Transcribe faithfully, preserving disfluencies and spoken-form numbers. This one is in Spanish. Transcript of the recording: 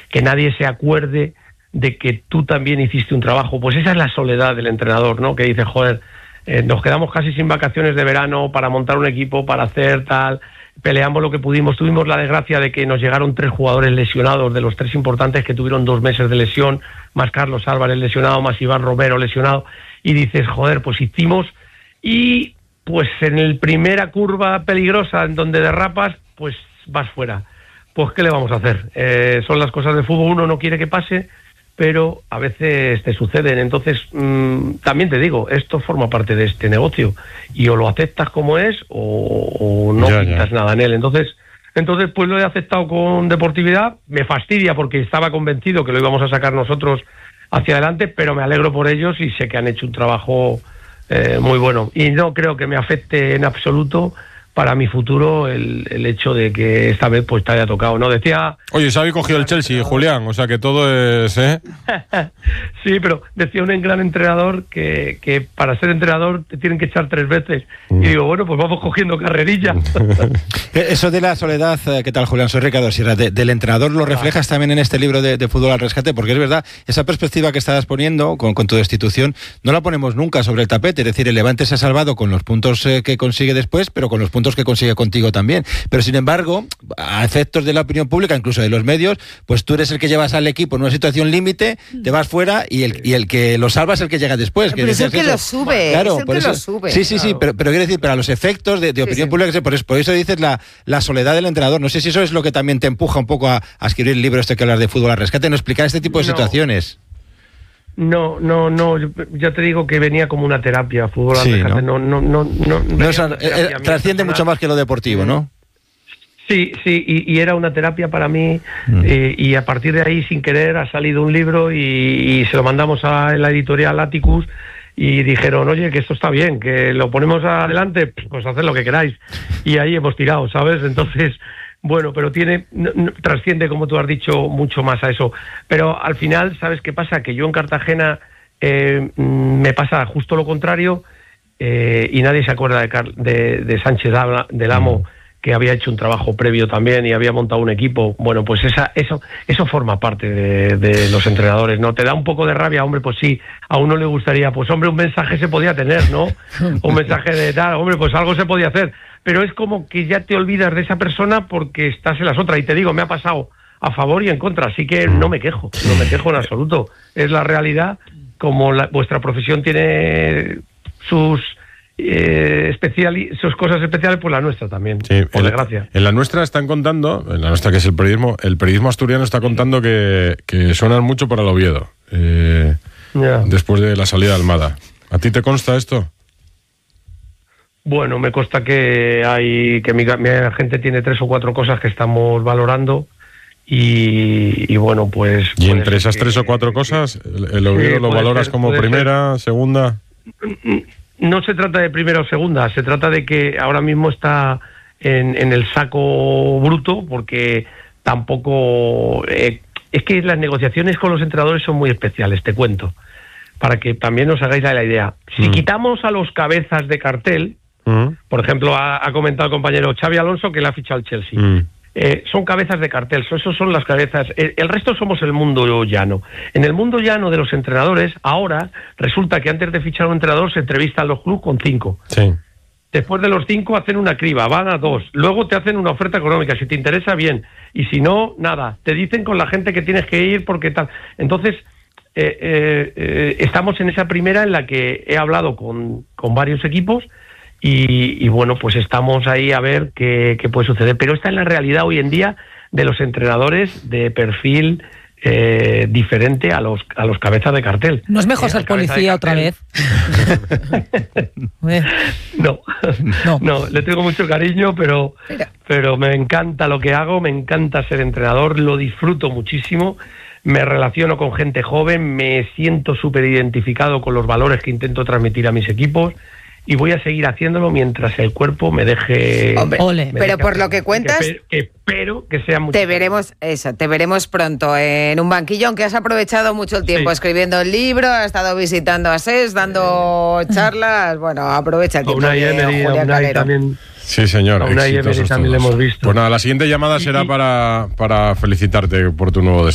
que nadie se acuerde de que tú también hiciste un trabajo. Pues esa es la soledad del entrenador, ¿no? Que dice, joder, eh, nos quedamos casi sin vacaciones de verano para montar un equipo, para hacer tal, peleamos lo que pudimos, tuvimos la desgracia de que nos llegaron tres jugadores lesionados, de los tres importantes que tuvieron dos meses de lesión, más Carlos Álvarez lesionado, más Iván Romero lesionado, y dices, joder, pues hicimos, y pues en el primera curva peligrosa en donde derrapas, pues vas fuera. Pues ¿qué le vamos a hacer? Eh, son las cosas del fútbol, uno no quiere que pase, pero a veces te suceden. Entonces, mmm, también te digo, esto forma parte de este negocio, y o lo aceptas como es, o, o no ya, pintas ya. nada en él. Entonces, entonces, pues lo he aceptado con deportividad. Me fastidia porque estaba convencido que lo íbamos a sacar nosotros hacia adelante, pero me alegro por ellos y sé que han hecho un trabajo eh, muy bueno. Y no creo que me afecte en absoluto para mi futuro el, el hecho de que esta vez pues te haya tocado, ¿no? Decía... Oye, Xavi cogió el Chelsea, Julián, o sea que todo es... ¿eh? Sí, pero decía un gran entrenador que, que para ser entrenador te tienen que echar tres veces. Mm. Y digo, bueno, pues vamos cogiendo carrerilla. Eso de la soledad, ¿qué tal, Julián? Soy Ricardo Sierra. De, del entrenador lo reflejas también en este libro de, de Fútbol al Rescate, porque es verdad, esa perspectiva que estabas poniendo con, con tu destitución, no la ponemos nunca sobre el tapete. Es decir, el Levante se ha salvado con los puntos eh, que consigue después, pero con los puntos que consigue contigo también. Pero sin embargo, a efectos de la opinión pública, incluso de los medios, pues tú eres el que llevas al equipo en una situación límite, te vas fuera y el, y el que lo salva es el que llega después. Pero que es el que eso. lo sube, claro, es el por que eso, lo sube. Sí, sí, claro. sí, pero, pero quiero decir, para los efectos de, de opinión sí, pública, sí. Por, eso, por eso dices la, la soledad del entrenador. No sé si eso es lo que también te empuja un poco a, a escribir el libro este que hablas de Fútbol al Rescate, no explicar este tipo de no. situaciones. No, no, no, ya te digo que venía como una terapia, Fútbol al sí, Rescate, no, no, no, no, no, no esa, eh, trasciende mucho más que lo deportivo, ¿no? Sí, sí, y, y era una terapia para mí, mm. eh, y a partir de ahí, sin querer, ha salido un libro y, y se lo mandamos a la editorial Atticus y dijeron, oye, que esto está bien, que lo ponemos adelante, pues haced lo que queráis. Y ahí hemos tirado, ¿sabes? Entonces, bueno, pero tiene, no, no, trasciende, como tú has dicho, mucho más a eso. Pero al final, ¿sabes qué pasa? Que yo en Cartagena eh, me pasa justo lo contrario, eh, y nadie se acuerda de, Car- de, de Sánchez del Amo, mm. que había hecho un trabajo previo también y había montado un equipo. Bueno, pues esa, eso eso forma parte de, de los entrenadores, ¿no? Te da un poco de rabia, hombre, pues sí, a uno le gustaría, pues hombre, un mensaje se podía tener, ¿no? Un mensaje de tal, hombre, pues algo se podía hacer. Pero es como que ya te olvidas de esa persona porque estás en las otras. Y te digo, me ha pasado a favor y en contra, así que no me quejo, no me quejo en absoluto. Es la realidad, como la, vuestra profesión tiene sus... Eh, especial, sus cosas especiales, pues la nuestra también, sí, por desgracia. En la nuestra están contando, en la nuestra que es el periodismo, el periodismo asturiano está contando que, que suenan mucho para el Oviedo, eh, yeah. después de la salida de Almada. ¿A ti te consta esto? Bueno, me consta que hay que mi, mi gente tiene tres o cuatro cosas que estamos valorando y, y bueno, pues... ¿Y entre esas que, tres o cuatro cosas, el, el Oviedo sí, lo valoras ser, como primera, ser. segunda...? No se trata de primera o segunda, se trata de que ahora mismo está en, en el saco bruto, porque tampoco... Eh, es que las negociaciones con los entrenadores son muy especiales, te cuento, para que también os hagáis la idea. Si mm. quitamos a los cabezas de cartel, mm. por ejemplo, ha, ha comentado el compañero Xavi Alonso que le ha fichado el Chelsea, mm. eh, son cabezas de cartel, esos son las cabezas, el, el resto somos el mundo llano. En el mundo llano de los entrenadores, ahora resulta que antes de fichar a un entrenador se entrevistan los clubes con cinco. Sí. Después de los cinco hacen una criba, van a dos, luego te hacen una oferta económica, si te interesa bien, y si no, nada, te dicen con la gente que tienes que ir porque tal. Entonces, eh, eh, eh, estamos en esa primera en la que he hablado con, con varios equipos y, y bueno, pues estamos ahí a ver qué, qué puede suceder. Pero esta es la realidad hoy en día de los entrenadores de perfil eh, diferente a los a los cabezas de cartel. ¿No es mejor eh, ser policía otra vez? no, no, no, le tengo mucho cariño, pero, pero me encanta lo que hago, me encanta ser entrenador, lo disfruto muchísimo, me relaciono con gente joven, me siento súper identificado con los valores que intento transmitir a mis equipos. Y voy a seguir haciéndolo mientras el cuerpo me deje... Hombre, me pero deje por lo que cuentas... Que, que espero que sea mucho... Te veremos, eso, te veremos pronto en un banquillo, aunque has aprovechado mucho el tiempo sí. escribiendo el libro, has estado visitando a S E S, dando charlas... Bueno, aprovecha el tiempo. Unai Emery, a Unai también... Sí, señor. A Unai Emery también le hemos visto. Pues nada, la siguiente llamada será para, para felicitarte por tu nuevo destino.